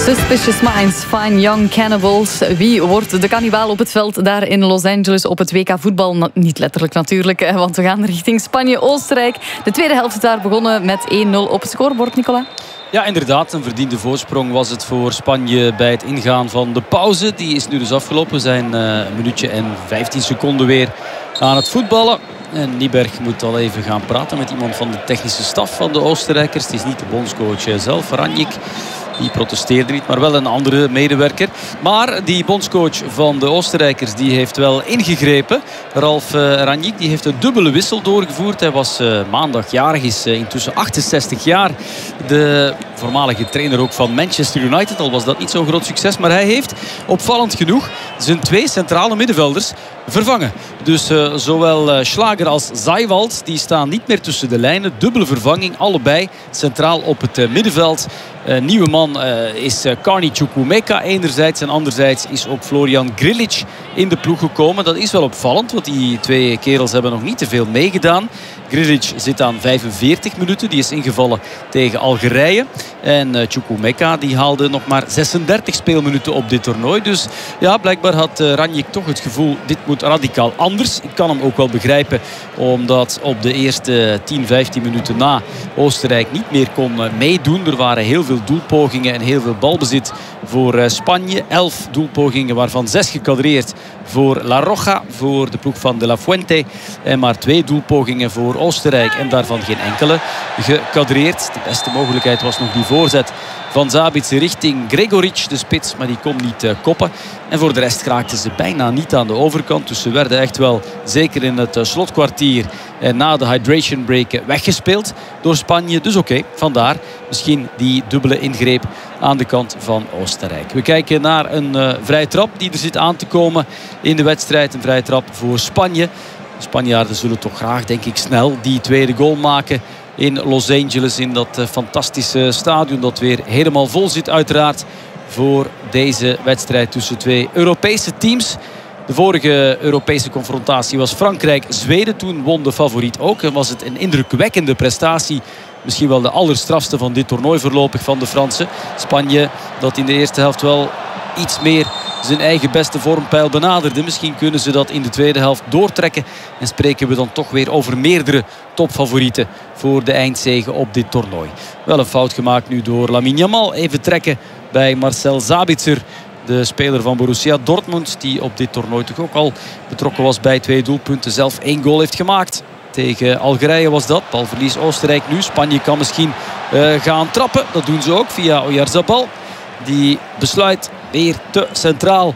Suspicious Minds, Fine Young Cannibals. Wie wordt de kannibaal op het veld daar in Los Angeles op het WK voetbal? Niet letterlijk natuurlijk, want we gaan richting Spanje-Oostenrijk. De tweede helft is daar begonnen met 1-0 op het scorebord, Nicolas. Ja, inderdaad. Een verdiende voorsprong was het voor Spanje bij het ingaan van de pauze. Die is nu dus afgelopen. We zijn een minuutje en 15 seconden weer aan het voetballen. En Nieberg moet al even gaan praten met iemand van de technische staf van de Oostenrijkers. Het is niet de bondscoach zelf, Ranjik. Die protesteerde niet, maar wel een andere medewerker. Maar die bondscoach van de Oostenrijkers die heeft wel ingegrepen. Ralf Ranjik die heeft een dubbele wissel doorgevoerd. Hij was maandag jarig, is intussen 68 jaar. De voormalige trainer ook van Manchester United. Al was dat niet zo'n groot succes. Maar hij heeft opvallend genoeg zijn twee centrale middenvelders vervangen. Dus zowel Schlager als Zaiwald die staan niet meer tussen de lijnen. Dubbele vervanging, allebei centraal op het middenveld. Nieuwe man is Carney Chukwuemeka enerzijds. En anderzijds is ook Florian Grillitsch in de ploeg gekomen. Dat is wel opvallend, want die twee kerels hebben nog niet te veel meegedaan. Grillitsch zit aan 45 minuten. Die is ingevallen tegen Algerije. En Chukwuemeka die haalde nog maar 36 speelminuten op dit toernooi. Dus ja, blijkbaar had Ranjik toch het gevoel, dit moet radicaal anders. Ik kan hem ook wel begrijpen, omdat op de eerste 10-15 minuten na Oostenrijk niet meer kon meedoen. Er waren heel veel doelpogingen en heel veel balbezit voor Spanje. 11 doelpogingen, waarvan 6 gekadreerd voor La Roja, voor de ploeg van De La Fuente. En maar 2 doelpogingen voor Oostenrijk. En daarvan geen enkele gekadreerd. De beste mogelijkheid was nog die voorzet van Sabitzer richting Gregoric, de spits. Maar die kon niet koppen. En voor de rest raakten ze bijna niet aan de overkant. Dus ze werden echt wel, zeker in het slotkwartier en na de hydration break, weggespeeld door Spanje. Dus oké, vandaar misschien die dubbele ingreep aan de kant van Oostenrijk. We kijken naar een vrije trap die er zit aan te komen in de wedstrijd. Een vrije trap voor Spanje. De Spanjaarden zullen toch graag, denk ik, snel die tweede goal maken in Los Angeles. In dat fantastische stadion dat weer helemaal vol zit uiteraard voor deze wedstrijd tussen twee Europese teams. De vorige Europese confrontatie was Frankrijk-Zweden. Toen won de favoriet ook en was het een indrukwekkende prestatie. Misschien wel de allerstrafste van dit toernooi voorlopig van de Fransen. Spanje dat in de eerste helft wel iets meer zijn eigen beste vormpeil benaderde. Misschien kunnen ze dat in de tweede helft doortrekken. En spreken we dan toch weer over meerdere topfavorieten voor de eindzege op dit toernooi. Wel een fout gemaakt nu door Lamine Yamal. Even trekken bij Marcel Sabitzer, de speler van Borussia Dortmund, die op dit toernooi toch ook al betrokken was bij 2 doelpunten. Zelf 1 goal heeft gemaakt. Tegen Algerije was dat. Balverlies Oostenrijk nu. Spanje kan misschien gaan trappen. Dat doen ze ook via Oyarzabal. Die besluit weer te centraal.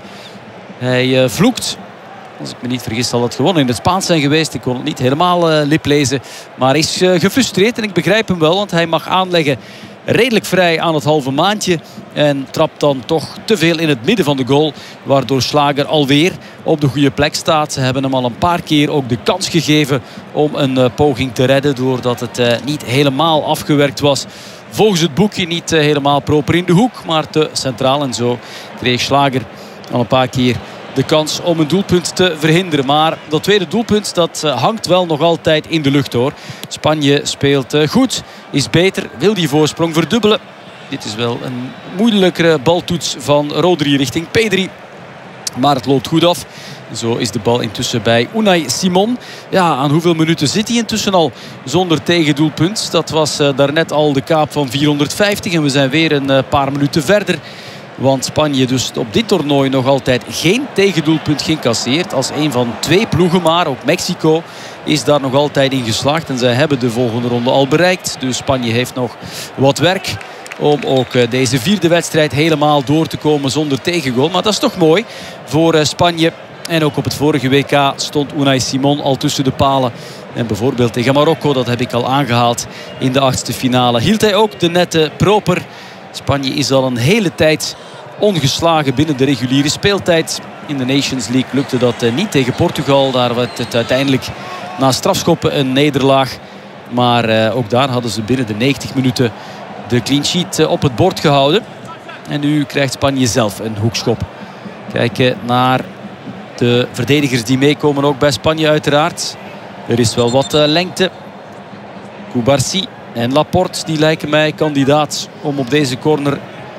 Hij vloekt. Als ik me niet vergis zal dat gewoon in het Spaans zijn geweest. Ik kon het niet helemaal liplezen. Maar is gefrustreerd en ik begrijp hem wel. Want hij mag aanleggen redelijk vrij aan het halve maandje. En trapt dan toch te veel in het midden van de goal. Waardoor Schlager alweer op de goede plek staat. Ze hebben hem al een paar keer ook de kans gegeven om een poging te redden. Doordat het niet helemaal afgewerkt was. Volgens het boekje niet helemaal proper in de hoek. Maar te centraal. En zo kreeg Schlager al een paar keer de kans om een doelpunt te verhinderen. Maar dat tweede doelpunt dat hangt wel nog altijd in de lucht hoor. Spanje speelt goed, is beter, wil die voorsprong verdubbelen. Dit is wel een moeilijkere baltoets van Rodri richting Pedri. Maar het loopt goed af. Zo is de bal intussen bij Unai Simon. Ja, aan hoeveel minuten zit hij intussen al zonder tegendoelpunt? Dat was daarnet al de kaap van 450. En we zijn weer een paar minuten verder. Want Spanje dus op dit toernooi nog altijd geen tegendoelpunt geïncasseerd. Als een van 2 ploegen maar. Ook Mexico is daar nog altijd in geslaagd. En zij hebben de volgende ronde al bereikt. Dus Spanje heeft nog wat werk om ook deze 4e wedstrijd helemaal door te komen zonder tegengoal. Maar dat is toch mooi voor Spanje. En ook op het vorige WK stond Unai Simon al tussen de palen. En bijvoorbeeld tegen Marokko, dat heb ik al aangehaald in de 8e finale. Hield hij ook de netten proper. Spanje is al een hele tijd ongeslagen binnen de reguliere speeltijd. In de Nations League lukte dat niet tegen Portugal. Daar werd het uiteindelijk na strafschoppen een nederlaag. Maar ook daar hadden ze binnen de 90 minuten de clean sheet op het bord gehouden. En nu krijgt Spanje zelf een hoekschop. Kijken naar de verdedigers die meekomen ook bij Spanje uiteraard. Er is wel wat lengte. Cubarsí en Laporte die lijken mij kandidaat om op deze corner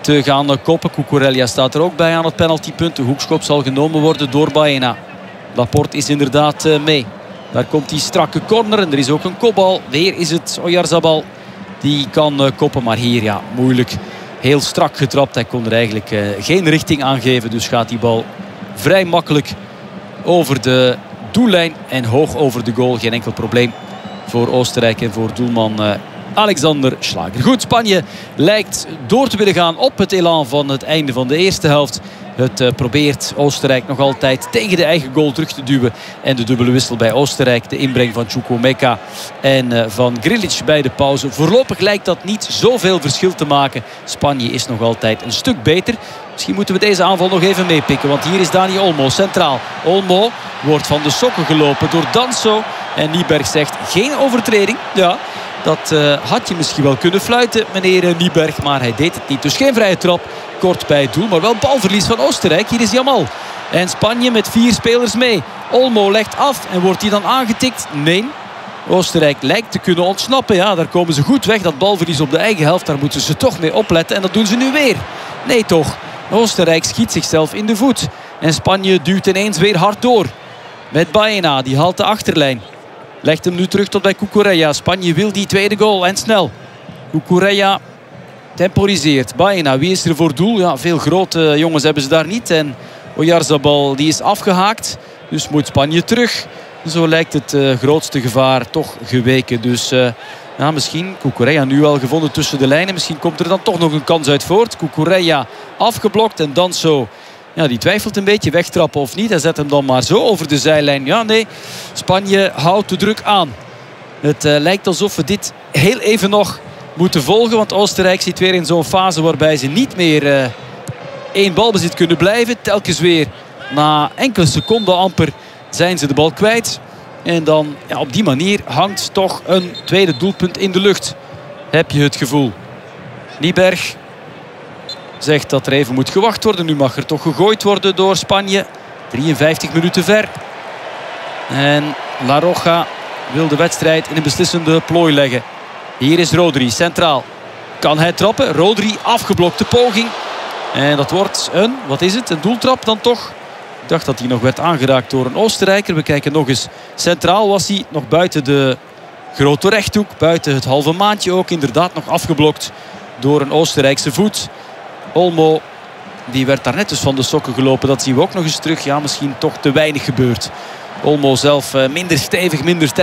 te gaan koppen. Cucurella staat er ook bij aan het penaltypunt. De hoekschop zal genomen worden door Baena. Laporte is inderdaad mee. Daar komt die strakke corner en er is ook een kopbal. Weer is het Oyarzabal die kan koppen. Maar hier ja, moeilijk. Heel strak getrapt. Hij kon er eigenlijk geen richting aan geven. Dus gaat die bal vrij makkelijk over de doellijn. En hoog over de goal. Geen enkel probleem voor Oostenrijk en voor doelman Alexander Schlager. Goed, Spanje lijkt door te willen gaan op het elan van het einde van de eerste helft. Het probeert Oostenrijk nog altijd tegen de eigen goal terug te duwen. En de dubbele wissel bij Oostenrijk. De inbreng van Chukwuemeka en van Grilic bij de pauze. Voorlopig lijkt dat niet zoveel verschil te maken. Spanje is nog altijd een stuk beter. Misschien moeten we deze aanval nog even meepikken. Want hier is Dani Olmo centraal. Olmo wordt van de sokken gelopen door Danso. En Nyberg zegt geen overtreding. Ja, dat had je misschien wel kunnen fluiten, meneer Nyberg. Maar hij deed het niet. Dus geen vrije trap. Kort bij het doel. Maar wel balverlies van Oostenrijk. Hier is Jamal. En Spanje met 4 spelers mee. Olmo legt af. En wordt hij dan aangetikt? Nee. Oostenrijk lijkt te kunnen ontsnappen. Ja, daar komen ze goed weg. Dat balverlies op de eigen helft. Daar moeten ze toch mee opletten. En dat doen ze nu weer. Nee toch. Oostenrijk schiet zichzelf in de voet. En Spanje duwt ineens weer hard door. Met Baena. Die haalt de achterlijn. Legt hem nu terug tot bij Cucurella. Spanje wil die tweede goal. En snel. Cucurella temporiseert. Baena, wie is er voor doel? Ja, veel grote jongens hebben ze daar niet. En Oyarzabal die is afgehaakt. Dus moet Spanje terug. Zo lijkt het grootste gevaar toch geweken. Dus ja, misschien Cucurella nu al gevonden tussen de lijnen. Misschien komt er dan toch nog een kans uit voort. Cucurella afgeblokt en dan zo. Ja, die twijfelt een beetje, wegtrappen of niet. Hij zet hem dan maar zo over de zijlijn. Ja, nee, Spanje houdt de druk aan. Het lijkt alsof we dit heel even nog moeten volgen. Want Oostenrijk zit weer in zo'n fase waarbij ze niet meer één balbezit kunnen blijven. Telkens weer na enkele seconden amper zijn ze de bal kwijt. En dan ja, op die manier hangt toch een tweede doelpunt in de lucht. Heb je het gevoel. Nyberg zegt dat er even moet gewacht worden. Nu mag er toch gegooid worden door Spanje. 53 minuten ver. En La Roja wil de wedstrijd in een beslissende plooi leggen. Hier is Rodri centraal. Kan hij trappen? Rodri afgeblokte poging. En dat wordt een, wat is het? Een doeltrap dan toch? Ik dacht dat hij nog werd aangeraakt door een Oostenrijker. We kijken nog eens. Centraal was hij nog buiten de grote rechthoek. Buiten het halve maandje ook. Inderdaad nog afgeblokt door een Oostenrijkse voet. Olmo, die werd daar net dus van de sokken gelopen. Dat zien we ook nog eens terug. Ja, misschien toch te weinig gebeurd. Olmo zelf minder stevig, minder sterk.